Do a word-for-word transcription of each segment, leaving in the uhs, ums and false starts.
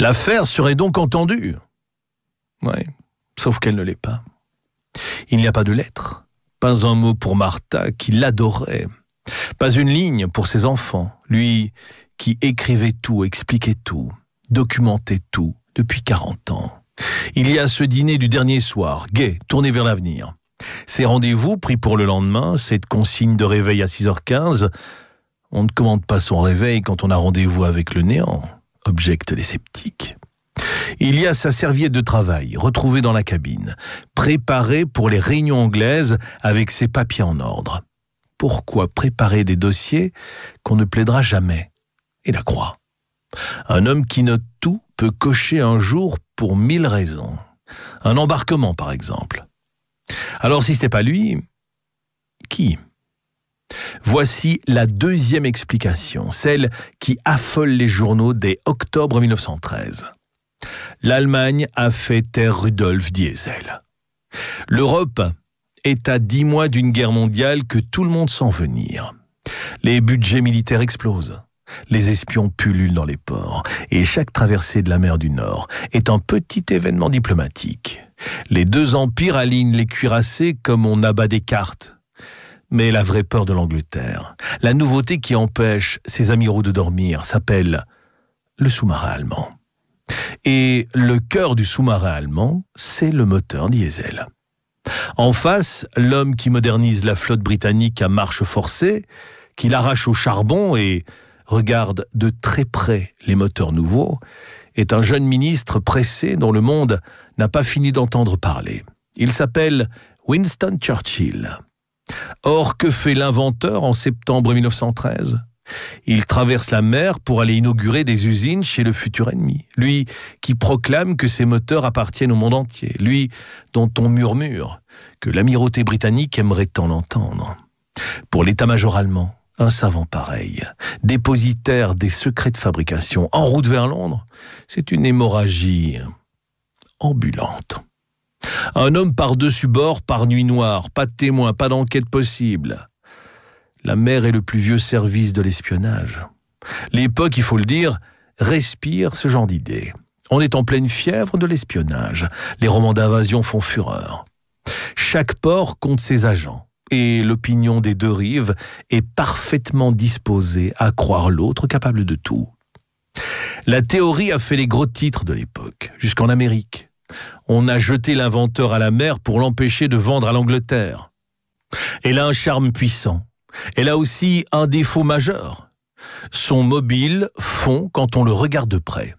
L'affaire serait donc entendue. Oui, sauf qu'elle ne l'est pas. Il n'y a pas de lettre, pas un mot pour Martha qui l'adorait, pas une ligne pour ses enfants, lui qui écrivait tout, expliquait tout, documentait tout depuis quarante ans. Il y a ce dîner du dernier soir, gai, tourné vers l'avenir. Ces rendez-vous pris pour le lendemain, cette consigne de réveil à six heures quinze, on ne commande pas son réveil quand on a rendez-vous avec le néant, objectent les sceptiques. Il y a sa serviette de travail, retrouvée dans la cabine, préparée pour les réunions anglaises avec ses papiers en ordre. Pourquoi préparer des dossiers qu'on ne plaidera jamais? Et la croix. Un homme qui note tout peut cocher un jour pour mille raisons. Un embarquement, par exemple. Alors, si ce n'est pas lui, qui? Voici la deuxième explication, celle qui affole les journaux dès octobre mille neuf cent treize. L'Allemagne a fait taire Rudolf Diesel. L'Europe est à dix mois d'une guerre mondiale que tout le monde sent venir. Les budgets militaires explosent. Les espions pullulent dans les ports et chaque traversée de la mer du Nord est un petit événement diplomatique. Les deux empires alignent les cuirassés comme on abat des cartes. Mais la vraie peur de l'Angleterre, la nouveauté qui empêche ses amiraux de dormir, s'appelle le sous-marin allemand. Et le cœur du sous-marin allemand, c'est le moteur diesel. En face, l'homme qui modernise la flotte britannique à marche forcée, qui l'arrache au charbon et regarde de très près les moteurs nouveaux, est un jeune ministre pressé dont le monde n'a pas fini d'entendre parler. Il s'appelle Winston Churchill. Or, que fait l'inventeur en septembre mille neuf cent treize? Il traverse la mer pour aller inaugurer des usines chez le futur ennemi. Lui qui proclame que ses moteurs appartiennent au monde entier. Lui dont on murmure que l'amirauté britannique aimerait tant l'entendre. Pour l'état-major allemand, un savant pareil, dépositaire des secrets de fabrication, en route vers Londres, c'est une hémorragie ambulante. Un homme par-dessus bord, par nuit noire, pas de témoin, pas d'enquête possible. La mer est le plus vieux service de l'espionnage. L'époque, il faut le dire, respire ce genre d'idées. On est en pleine fièvre de l'espionnage. Les romans d'invasion font fureur. Chaque port compte ses agents. Et l'opinion des deux rives est parfaitement disposée à croire l'autre capable de tout. La théorie a fait les gros titres de l'époque, jusqu'en Amérique. On a jeté l'inventeur à la mer pour l'empêcher de vendre à l'Angleterre. Elle a un charme puissant. Elle a aussi un défaut majeur. Son mobile fond quand on le regarde de près.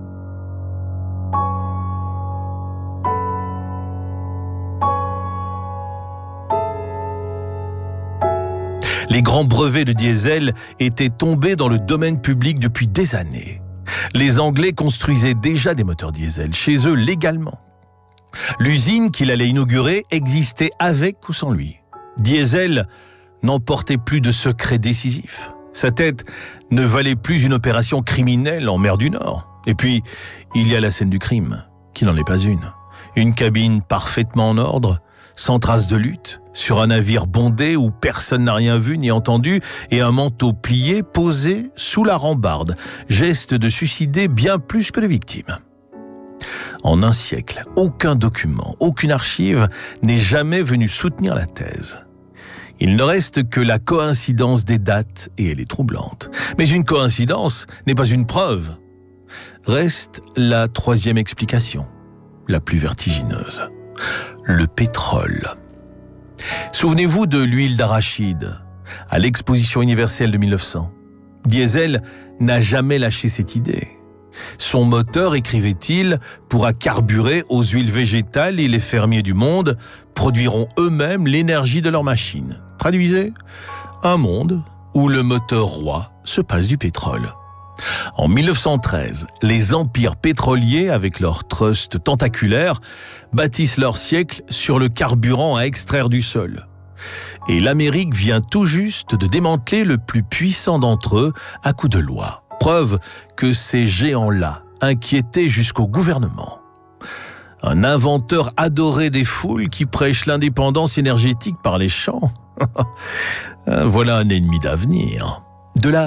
Les grands brevets de diesel étaient tombés dans le domaine public depuis des années. Les Anglais construisaient déjà des moteurs diesel chez eux légalement. L'usine qu'il allait inaugurer existait avec ou sans lui. Diesel n'emportait plus de secrets décisifs. Sa tête ne valait plus une opération criminelle en mer du Nord. Et puis, il y a la scène du crime, qui n'en est pas une. Une cabine parfaitement en ordre, sans trace de lutte, sur un navire bondé où personne n'a rien vu ni entendu, et un manteau plié posé sous la rambarde, geste de suicider bien plus que de victime. En un siècle, aucun document, aucune archive n'est jamais venu soutenir la thèse. Il ne reste que la coïncidence des dates, et elle est troublante. Mais une coïncidence n'est pas une preuve. Reste la troisième explication, la plus vertigineuse. Le pétrole. Souvenez-vous de l'huile d'arachide, à l'exposition universelle de mille neuf cents. Diesel n'a jamais lâché cette idée. Son moteur, écrivait-il, pourra carburer aux huiles végétales et les fermiers du monde produiront eux-mêmes l'énergie de leur machine. Traduisez, un monde où le moteur roi se passe du pétrole. En mille neuf cent treize, les empires pétroliers, avec leurs trusts tentaculaires, bâtissent leur siècle sur le carburant à extraire du sol. Et l'Amérique vient tout juste de démanteler le plus puissant d'entre eux à coups de loi. Preuve que ces géants-là inquiétaient jusqu'au gouvernement. Un inventeur adoré des foules qui prêche l'indépendance énergétique par les champs. Voilà un ennemi d'avenir. De là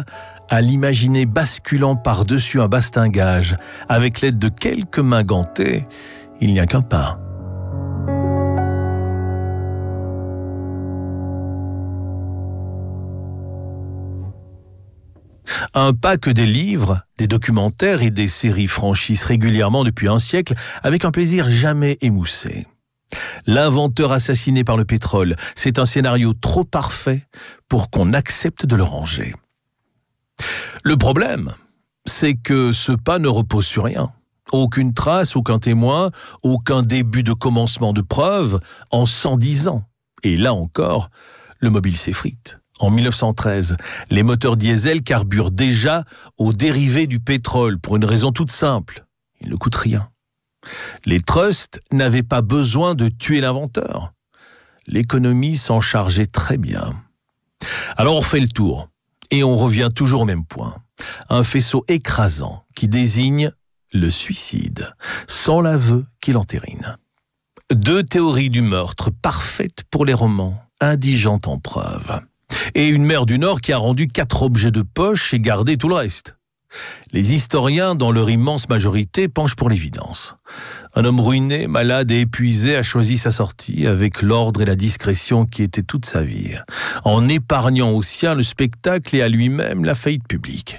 à l'imaginer basculant par-dessus un bastingage avec l'aide de quelques mains gantées, il n'y a qu'un pas. Un pas que des livres, des documentaires et des séries franchissent régulièrement depuis un siècle avec un plaisir jamais émoussé. L'inventeur assassiné par le pétrole, c'est un scénario trop parfait pour qu'on accepte de le ranger. Le problème, c'est que ce pas ne repose sur rien. Aucune trace, aucun témoin, aucun début de commencement de preuve en cent dix ans. Et là encore, le mobile s'effrite. En mille neuf cent treize, les moteurs diesel carburent déjà aux dérivés du pétrole pour une raison toute simple. Ils ne coûtent rien. Les trusts n'avaient pas besoin de tuer l'inventeur. L'économie s'en chargeait très bien. Alors on fait le tour et on revient toujours au même point. Un faisceau écrasant qui désigne le suicide, sans l'aveu qui l'entérine. Deux théories du meurtre parfaites pour les romans, indigentes en preuve. Et une mer du Nord qui a rendu quatre objets de poche et gardé tout le reste. Les historiens, dans leur immense majorité, penchent pour l'évidence. Un homme ruiné, malade et épuisé a choisi sa sortie avec l'ordre et la discrétion qui étaient toute sa vie, en épargnant aux siens le spectacle et à lui-même la faillite publique.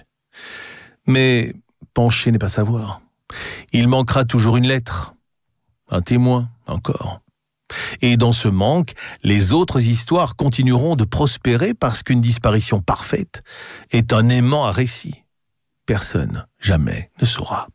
Mais pencher n'est pas savoir. Il manquera toujours une lettre, un témoin encore. Et dans ce manque, les autres histoires continueront de prospérer parce qu'une disparition parfaite est un aimant à récit. Personne, jamais, ne saura.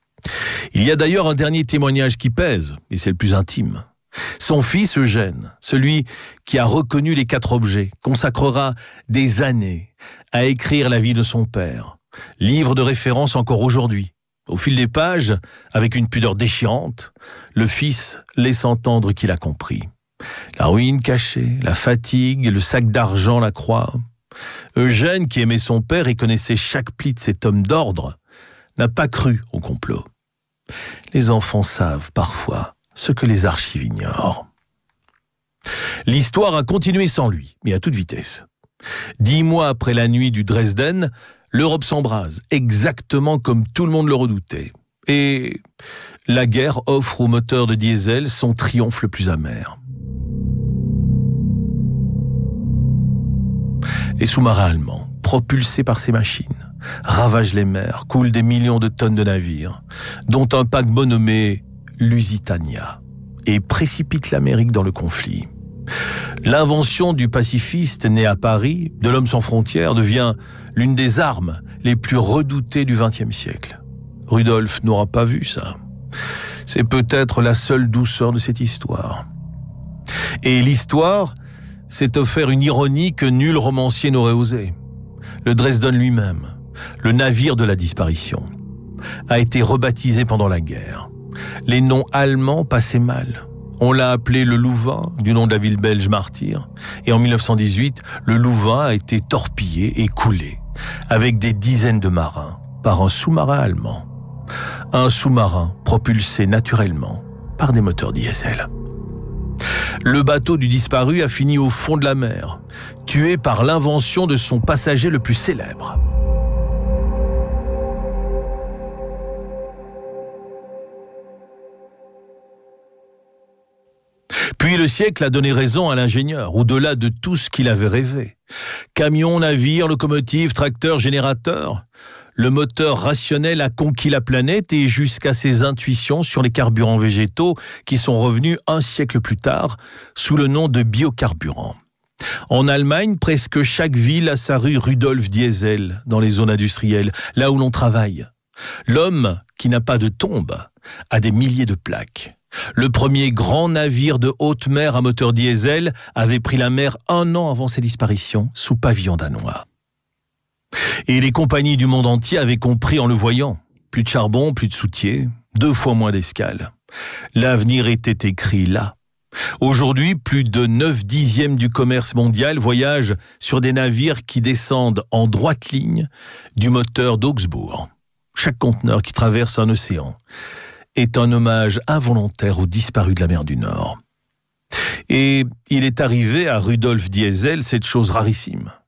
Il y a d'ailleurs un dernier témoignage qui pèse, et c'est le plus intime. Son fils Eugène, celui qui a reconnu les quatre objets, consacrera des années à écrire la vie de son père, livre de référence encore aujourd'hui. Au fil des pages, avec une pudeur déchirante, le fils laisse entendre qu'il a compris. La ruine cachée, la fatigue, le sac d'argent, la croix. Eugène, qui aimait son père et connaissait chaque pli de cet homme d'ordre, n'a pas cru au complot. Les enfants savent parfois ce que les archives ignorent. L'histoire a continué sans lui, mais à toute vitesse. Dix mois après la nuit du Dresden, l'Europe s'embrase, exactement comme tout le monde le redoutait. Et la guerre offre au moteur de diesel son triomphe le plus amer. Les sous-marins allemands, propulsés par ces machines, ravagent les mers, coulent des millions de tonnes de navires, dont un paquebot nommé Lusitania, et précipitent l'Amérique dans le conflit. L'invention du pacifiste né à Paris, de l'homme sans frontières, devient l'une des armes les plus redoutées du vingtième siècle. Rudolf n'aura pas vu ça. C'est peut-être la seule douceur de cette histoire. Et l'histoire s'est offert une ironie que nul romancier n'aurait osé. Le Dresden lui-même, le navire de la disparition, a été rebaptisé pendant la guerre. Les noms allemands passaient mal. On l'a appelé le Louvain, du nom de la ville belge martyre. Et en mille neuf cent dix-huit, le Louvain a été torpillé et coulé, avec des dizaines de marins, par un sous-marin allemand. Un sous-marin propulsé naturellement par des moteurs diesel. Le bateau du disparu a fini au fond de la mer, tué par l'invention de son passager le plus célèbre. Puis le siècle a donné raison à l'ingénieur, au-delà de tout ce qu'il avait rêvé. Camions, navires, locomotives, tracteurs, générateurs. Le moteur rationnel a conquis la planète et jusqu'à ses intuitions sur les carburants végétaux qui sont revenus un siècle plus tard sous le nom de biocarburants. En Allemagne, presque chaque ville a sa rue Rudolf Diesel dans les zones industrielles, là où l'on travaille. L'homme qui n'a pas de tombe a des milliers de plaques. Le premier grand navire de haute mer à moteur diesel avait pris la mer un an avant ses disparitions sous pavillon danois. Et les compagnies du monde entier avaient compris en le voyant. Plus de charbon, plus de soutiers, deux fois moins d'escales. L'avenir était écrit là. Aujourd'hui, plus de neuf dixièmes du commerce mondial voyagent sur des navires qui descendent en droite ligne du moteur d'Augsbourg. Chaque conteneur qui traverse un océan est un hommage involontaire aux disparus de la mer du Nord. Et il est arrivé à Rudolf Diesel cette chose rarissime.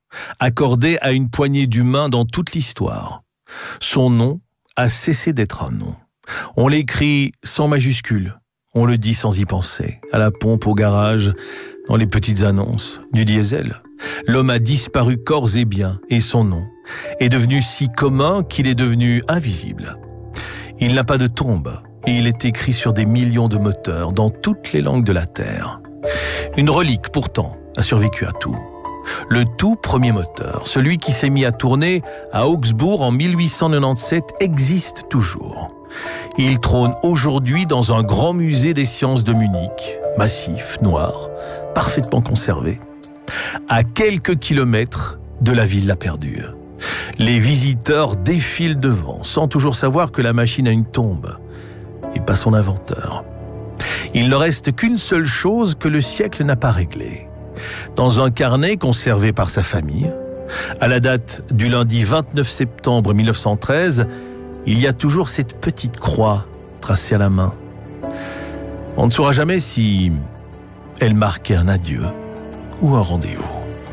accordé à une poignée d'humains dans toute l'histoire. Son nom a cessé d'être un nom. On l'écrit sans majuscule, on le dit sans y penser, à la pompe, au garage, dans les petites annonces du diesel. L'homme a disparu corps et biens, et son nom est devenu si commun qu'il est devenu invisible. Il n'a pas de tombe, et il est écrit sur des millions de moteurs dans toutes les langues de la Terre. Une relique, pourtant, a survécu à tout. Le tout premier moteur, celui qui s'est mis à tourner à Augsbourg en mille huit cent quatre-vingt-dix-sept, existe toujours. Il trône aujourd'hui dans un grand musée des sciences de Munich, massif, noir, parfaitement conservé, à quelques kilomètres de la Villa perdue. Les visiteurs défilent devant, sans toujours savoir que la machine a une tombe, et pas son inventeur. Il ne reste qu'une seule chose que le siècle n'a pas réglée. Dans un carnet conservé par sa famille, à la date du lundi vingt-neuf septembre mille neuf cent treize, il y a toujours cette petite croix tracée à la main. On ne saura jamais si elle marquait un adieu ou un rendez-vous.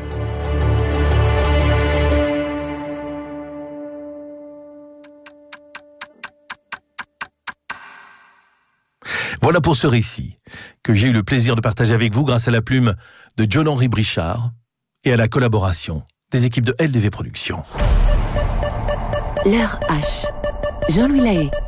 Voilà pour ce récit que j'ai eu le plaisir de partager avec vous grâce à la plume de John-Henri Brichard et à la collaboration des équipes de L D V Productions. L'heure H. Jean-Louis Lahaye.